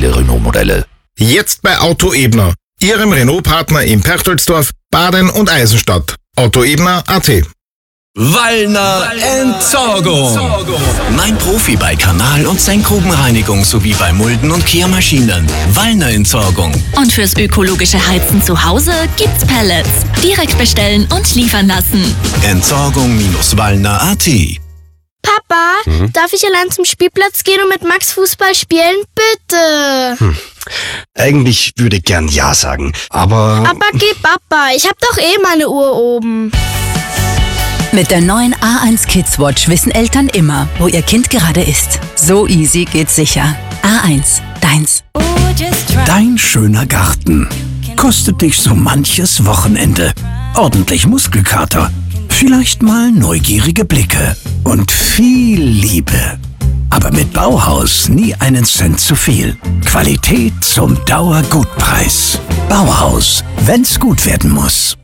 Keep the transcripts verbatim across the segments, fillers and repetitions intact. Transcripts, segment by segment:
viele Renault-Modelle. Jetzt bei Auto Ebner, Ihrem Renault-Partner in Perchtoldsdorf, Baden und Eisenstadt. Autoebner punkt at. Wallner Entsorgung. Mein Profi bei Kanal- und Senkgrubenreinigung sowie bei Mulden- und Kehrmaschinen. Wallner Entsorgung. Und fürs ökologische Heizen zu Hause gibt's Pellets. Direkt bestellen und liefern lassen. Entsorgung Wallner punkt at. Papa, mhm. darf ich allein zum Spielplatz gehen und mit Max Fußball spielen? Bitte. Hm. Eigentlich würde ich gern Ja sagen, aber... Aber geh Papa, ich hab doch eh meine Uhr oben. Mit der neuen A eins Kids Watch wissen Eltern immer, wo ihr Kind gerade ist. So easy geht's sicher. A eins, deins. Dein schöner Garten kostet dich so manches Wochenende. Ordentlich Muskelkater, vielleicht mal neugierige Blicke und viel Liebe. Aber mit Bauhaus nie einen Cent zu viel. Qualität zum Dauergutpreis. Bauhaus, wenn's gut werden muss.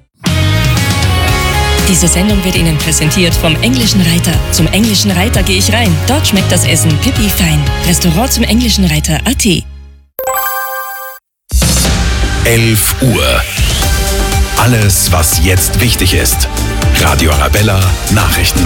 Diese Sendung wird Ihnen präsentiert vom Englischen Reiter. Zum Englischen Reiter gehe ich rein. Dort schmeckt das Essen pipi fein. Restaurant zum Englischen Reiter punkt at. elf Uhr. Alles, was jetzt wichtig ist. Radio Arabella Nachrichten.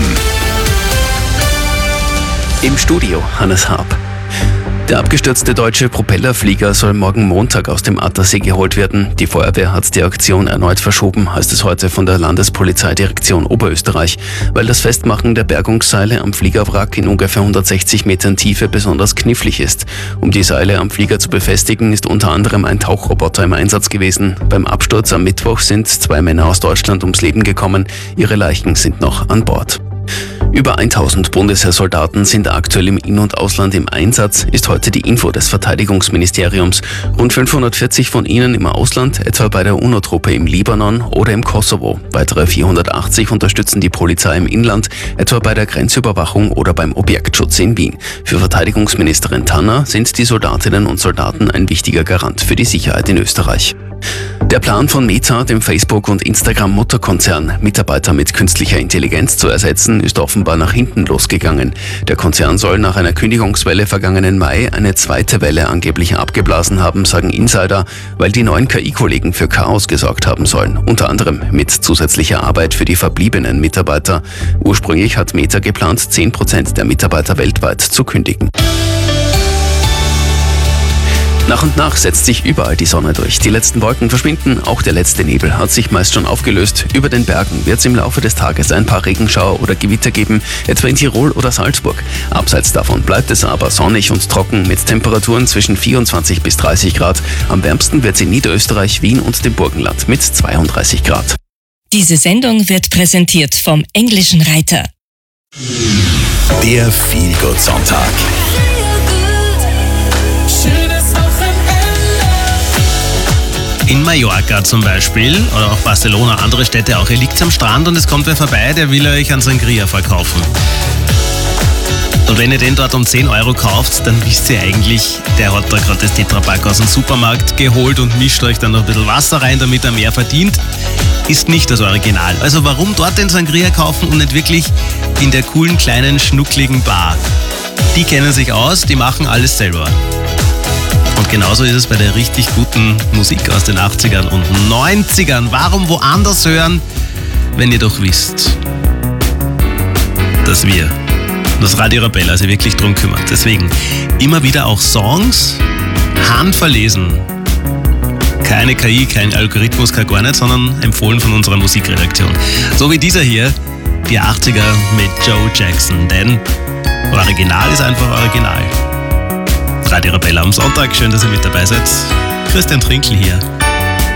Im Studio Hannes Harp. Der abgestürzte deutsche Propellerflieger soll morgen Montag aus dem Attersee geholt werden. Die Feuerwehr hat die Aktion erneut verschoben, heißt es heute von der Landespolizeidirektion Oberösterreich, weil das Festmachen der Bergungsseile am Fliegerwrack in ungefähr hundertsechzig Metern Tiefe besonders knifflig ist. Um die Seile am Flieger zu befestigen, ist unter anderem ein Tauchroboter im Einsatz gewesen. Beim Absturz am Mittwoch sind zwei Männer aus Deutschland ums Leben gekommen. Ihre Leichen sind noch an Bord. Über tausend Bundesheersoldaten sind aktuell im In- und Ausland im Einsatz, ist heute die Info des Verteidigungsministeriums. Rund fünfhundertvierzig von ihnen im Ausland, etwa bei der UNO-Truppe im Libanon oder im Kosovo. Weitere vierhundertachtzig unterstützen die Polizei im Inland, etwa bei der Grenzüberwachung oder beim Objektschutz in Wien. Für Verteidigungsministerin Tanner sind die Soldatinnen und Soldaten ein wichtiger Garant für die Sicherheit in Österreich. Der Plan von Meta, dem Facebook- und Instagram-Mutterkonzern, Mitarbeiter mit künstlicher Intelligenz zu ersetzen, ist offenbar nach hinten losgegangen. Der Konzern soll nach einer Kündigungswelle vergangenen Mai eine zweite Welle angeblich abgeblasen haben, sagen Insider, weil die neuen K I-Kollegen für Chaos gesorgt haben sollen. Unter anderem mit zusätzlicher Arbeit für die verbliebenen Mitarbeiter. Ursprünglich hat Meta geplant, zehn Prozent der Mitarbeiter weltweit zu kündigen. Nach und nach setzt sich überall die Sonne durch. Die letzten Wolken verschwinden, auch der letzte Nebel hat sich meist schon aufgelöst. Über den Bergen wird es im Laufe des Tages ein paar Regenschauer oder Gewitter geben, etwa in Tirol oder Salzburg. Abseits davon bleibt es aber sonnig und trocken mit Temperaturen zwischen vierundzwanzig bis dreißig Grad. Am wärmsten wird es in Niederösterreich, Wien und dem Burgenland mit zweiunddreißig Grad. Diese Sendung wird präsentiert vom Englischen Reiter. Der Feelgood-Sonntag. In Mallorca zum Beispiel oder auch Barcelona, andere Städte auch. Ihr liegt am Strand und es kommt wer vorbei, der will euch einen Sangria verkaufen. Und wenn ihr den dort um zehn Euro kauft, dann wisst ihr eigentlich, der hat da gerade das Tetrapack aus dem Supermarkt geholt und mischt euch dann noch ein bisschen Wasser rein, damit er mehr verdient. Ist nicht das Original. Also warum dort den Sangria kaufen und nicht wirklich in der coolen, kleinen, schnuckligen Bar? Die kennen sich aus, die machen alles selber. Und genauso ist es bei der richtig guten Musik aus den achtzigern und neunzigern. Warum woanders hören, wenn ihr doch wisst, dass wir, das Radio Arabella, sich wirklich drum kümmert. Deswegen immer wieder auch Songs handverlesen. Keine K I, kein Algorithmus, kein gar nicht, sondern empfohlen von unserer Musikredaktion. So wie dieser hier, die achtziger mit Joe Jackson. Denn Original ist einfach Original. Radio Arabella am Sonntag. Schön, dass ihr mit dabei seid. Christian Trinkl hier.